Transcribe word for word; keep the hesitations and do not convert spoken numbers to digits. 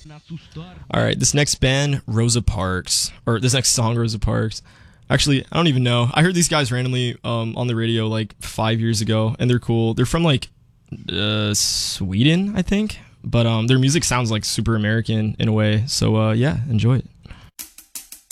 All right, this next band, Rosa Parks, or this next song, Rosa Parks. Actually, I don't even know. I heard these guys randomly um, on the radio like five years ago, and they're cool. They're from like uh, Sweden, I think, but um, their music sounds like super American in a way. So uh, yeah, enjoy it.